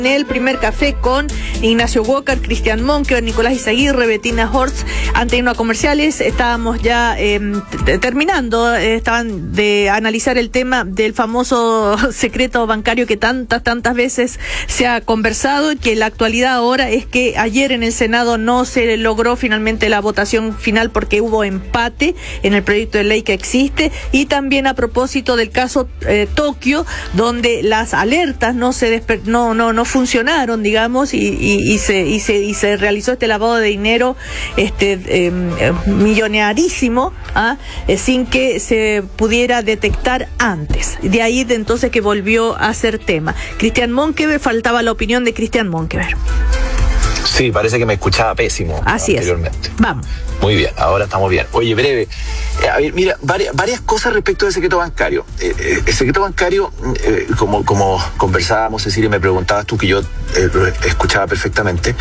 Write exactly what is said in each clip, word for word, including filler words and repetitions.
El primer café con Ignacio Walker, Cristian Monkever, Nicolás Izaguirre, Bettina Horst. Ante unos comerciales estábamos ya eh, terminando, eh, estaban de analizar el tema del famoso secreto bancario que tantas, tantas veces se ha conversado, y que la actualidad ahora es que ayer en el Senado no se logró finalmente la votación final porque hubo empate en el proyecto de ley que existe, y también a propósito del caso eh, Tokio, donde las alertas no se desper- no no no funcionaron, digamos, y, y, y se y se y se realizó este lavado de dinero este eh, millonarísimo, ¿ah? eh, sin que se pudiera detectar antes. De ahí de entonces que volvió a ser tema. Cristian Monkever, faltaba la opinión de Cristian Monkever. Sí, parece que me escuchaba pésimo. Así anteriormente. Es. Vamos. Muy bien, ahora estamos bien. Oye, breve. Eh, a ver, mira, varias, varias cosas respecto del secreto bancario. Eh, eh, el secreto bancario, eh, como, como conversábamos, Cecilia, me preguntabas tú, que yo eh, escuchaba perfectamente,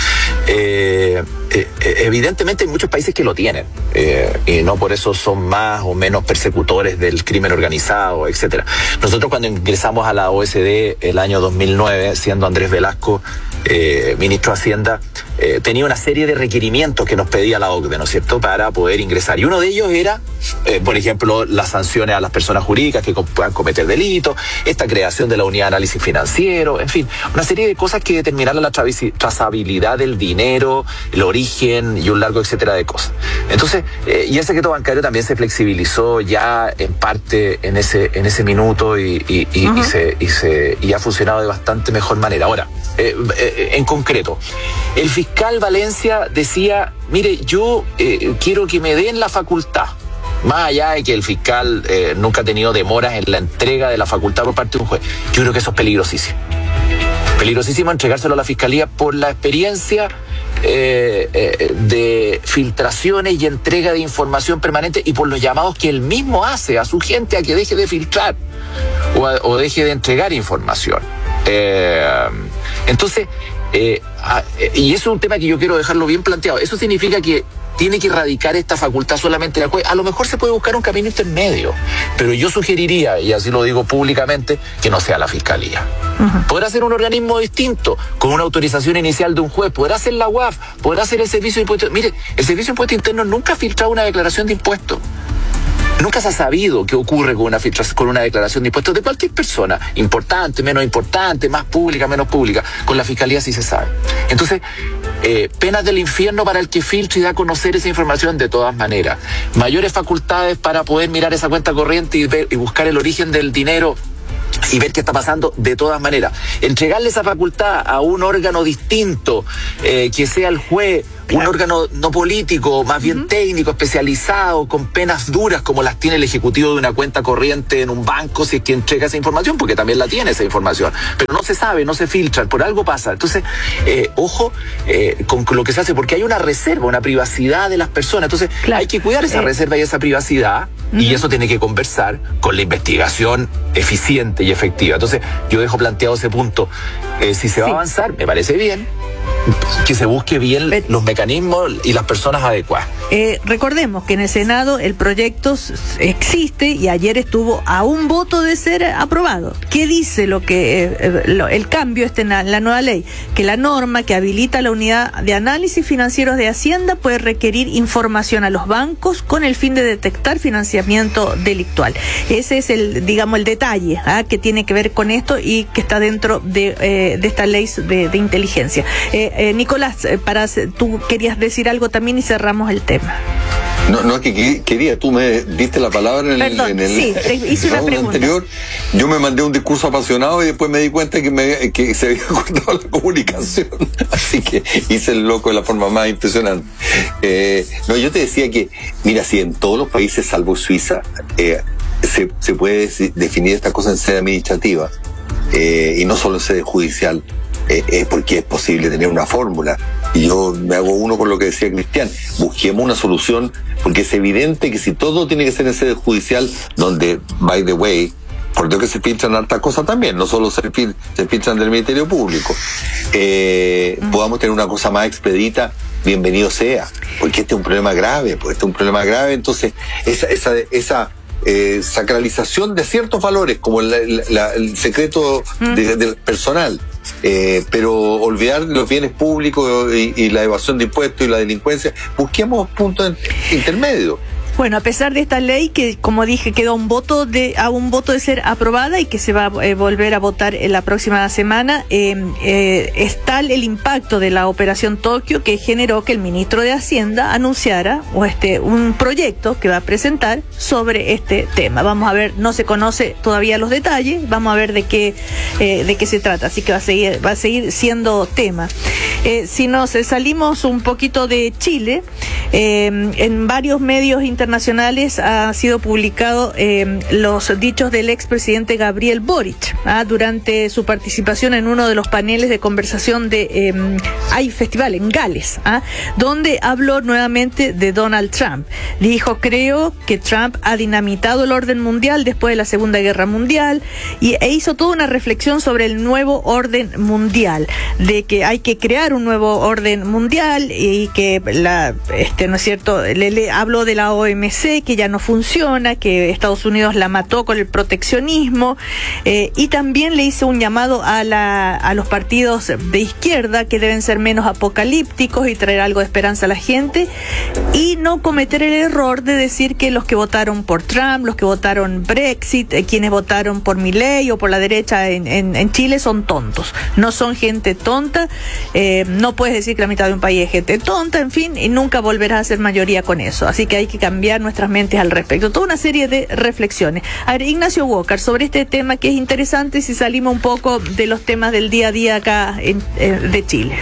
eh, eh, evidentemente hay muchos países que lo tienen, eh, y no por eso son más o menos persecutores del crimen organizado, etcétera. Nosotros cuando ingresamos a la O E C D el año dos mil nueve, siendo Andrés Velasco eh, ministro de Hacienda, eh, tenía una serie de requerimientos que nos pedía la O C D E, ¿no es cierto?, para poder ingresar. Y uno de ellos era, eh, por ejemplo, las sanciones a las personas jurídicas que puedan cometer delitos, esta creación de la unidad de análisis financiero, en fin, una serie de cosas que determinaran la trazabilidad del dinero, el origen y un largo etcétera de cosas. Entonces, eh, y el secreto bancario también se flexibilizó ya en parte en ese en ese minuto y, y, y, uh-huh. y, se, y, se, y ha funcionado de bastante mejor manera. Ahora, eh, eh, en concreto, el fiscal Valencia decía, mire, yo eh, quiero que me den la facultad, más allá de que el fiscal eh, nunca ha tenido demoras en la entrega de la facultad por parte de un juez. Yo creo que eso es peligrosísimo. Peligrosísimo entregárselo a la fiscalía por la experiencia eh, eh, de filtraciones y entrega de información permanente, y por los llamados que él mismo hace a su gente a que deje de filtrar o, a, o deje de entregar información. Eh, entonces, eh, a, y eso es un tema que yo quiero dejarlo bien planteado. Eso significa que tiene que erradicar esta facultad solamente el juez. A lo mejor se puede buscar un camino intermedio, pero yo sugeriría, y así lo digo públicamente, que no sea la fiscalía. Uh-huh. Podrá ser un organismo distinto, con una autorización inicial de un juez, podrá ser la U A F, podrá ser el Servicio de Impuestos. Mire, el Servicio de Impuestos Internos nunca ha filtrado una declaración de impuestos. Nunca se ha sabido qué ocurre con una filtración, con una declaración de impuestos de cualquier persona, importante, menos importante, más pública, menos pública. Con la fiscalía sí se sabe. Entonces, eh, penas del infierno para el que filtre y da a conocer esa información de todas maneras. Mayores facultades para poder mirar esa cuenta corriente y, ver, y buscar el origen del dinero y ver qué está pasando de todas maneras. Entregarle esa facultad a un órgano distinto, eh, que sea el juez, un órgano no político, más bien uh-huh. técnico, especializado, con penas duras como las tiene el ejecutivo de una cuenta corriente en un banco, si es que entrega esa información, porque también la tiene esa información, pero no se sabe, no se filtra, por algo pasa. Entonces, eh, ojo eh, con lo que se hace, porque hay una reserva, una privacidad de las personas. Entonces, claro. hay que cuidar esa eh. reserva y esa privacidad, uh-huh. y eso tiene que conversar con la investigación eficiente y efectiva. Entonces, yo dejo planteado ese punto. Eh, si se va sí. a avanzar, me parece bien que se busque bien Pero, los mecanismos y las personas adecuadas. Eh, recordemos que en el Senado el proyecto existe y ayer estuvo a un voto de ser aprobado. ¿Qué dice lo que eh, lo, el cambio este en la, la nueva ley? Que la norma que habilita la unidad de análisis financieros de Hacienda puede requerir información a los bancos con el fin de detectar financiamiento delictual. Ese es el, digamos, el detalle ¿ah? que tiene que ver con esto y que está dentro de, eh, de esta ley de, de inteligencia. Eh, eh, Nicolás, eh, para, tú querías decir algo también y cerramos el tema. No, no es que quería, tú me diste la palabra en el, Perdón, en el, sí, te hice una pregunta anterior. Yo me mandé un discurso apasionado y después me di cuenta que, me, que se había cortado la comunicación. Así que hice el loco de la forma más impresionante. Eh, no, yo te decía que, mira, si en todos los países, salvo Suiza, eh, se, se puede definir esta cosa en sede administrativa eh, y no solo en sede judicial. Eh, eh, porque es posible tener una fórmula. Y yo me hago uno con lo que decía Cristian, busquemos una solución, porque es evidente que si todo tiene que ser en sede judicial, donde, by the way, por Dios que se filtran hartas cosas también, no solo se, fil- se filtran del Ministerio Público, eh, mm. podamos tener una cosa más expedita, bienvenido sea, porque este es un problema grave, porque este es un problema grave. Entonces, esa, esa, esa eh, sacralización de ciertos valores, como la, la, el secreto mm. de, del personal, Eh, pero olvidar los bienes públicos y, y la evasión de impuestos y la delincuencia, busquemos puntos intermedios. Bueno, a pesar de esta ley que, como dije, quedó un voto de a un voto de ser aprobada y que se va a eh, volver a votar en la próxima semana, eh, eh, es tal el impacto de la Operación Tokio que generó que el ministro de Hacienda anunciara o este un proyecto que va a presentar sobre este tema. Vamos a ver, no se conoce todavía los detalles, vamos a ver de qué eh, de qué se trata, así que va a seguir va a seguir siendo tema. Eh, si nos salimos un poquito de Chile, eh, en varios medios internacionales ha sido publicado eh, los dichos del expresidente Gabriel Boric ¿ah? durante su participación en uno de los paneles de conversación de eh, hay festival en Gales, ¿ah? donde habló nuevamente de Donald Trump. Dijo, creo que Trump ha dinamitado el orden mundial después de la Segunda Guerra Mundial y, e hizo toda una reflexión sobre el nuevo orden mundial, de que hay que crear un nuevo orden mundial y que la este no es cierto le, le habló de la O M C que ya no funciona, que Estados Unidos la mató con el proteccionismo, eh, y también le hizo un llamado a la a los partidos de izquierda que deben ser menos apocalípticos y traer algo de esperanza a la gente y no cometer el error de decir que los que votaron por Trump, los que votaron Brexit, eh, quienes votaron por Milei o por la derecha en, en, en Chile son tontos, no son gente tonta. Eh, no puedes decir que la mitad de un país es gente tonta, en fin, y nunca volverás a ser mayoría con eso. Así que hay que cambiar nuestras mentes al respecto. Toda una serie de reflexiones. A ver, Ignacio Walker, sobre este tema que es interesante si salimos un poco de los temas del día a día acá en, eh, de Chile.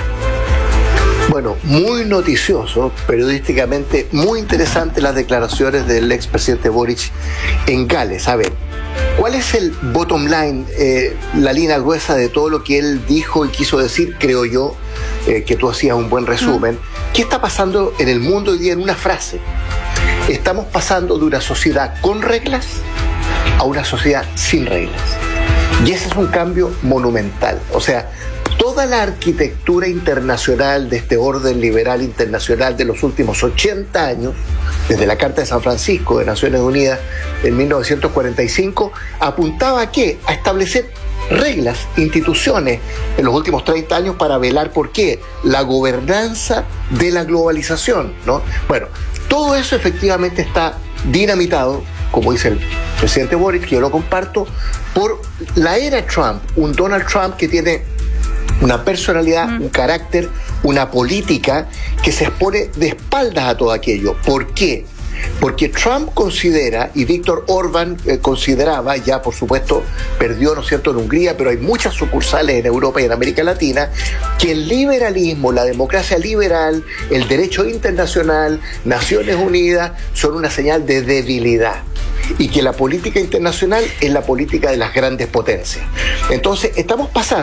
Bueno, muy noticioso, periodísticamente muy interesante las declaraciones del expresidente Boric en Gales. A ver, ¿cuál es el bottom line, eh, la línea gruesa de todo lo que él dijo y quiso decir? Creo yo eh, que tú hacías un buen resumen. Mm. ¿Qué está pasando en el mundo hoy día en una frase? Estamos pasando de una sociedad con reglas a una sociedad sin reglas. Y ese es un cambio monumental. O sea, toda la arquitectura internacional de este orden liberal internacional de los últimos ochenta años, desde la Carta de San Francisco de Naciones Unidas en mil novecientos cuarenta y cinco, apuntaba a qué? A establecer reglas, instituciones en los últimos treinta años para velar por qué, la gobernanza de la globalización, ¿no? Bueno, todo eso efectivamente está dinamitado, como dice el presidente Boric, que yo lo comparto, por la era Trump, un Donald Trump que tiene una personalidad, mm. un carácter, una política que se expone de espaldas a todo aquello. ¿Por qué? Porque Trump considera, y Víctor Orbán eh, consideraba, ya por supuesto perdió, ¿no es cierto?, en Hungría, pero hay muchas sucursales en Europa y en América Latina, que el liberalismo, la democracia liberal, el derecho internacional, Naciones Unidas, son una señal de debilidad. Y que la política internacional es la política de las grandes potencias. Entonces, estamos pasando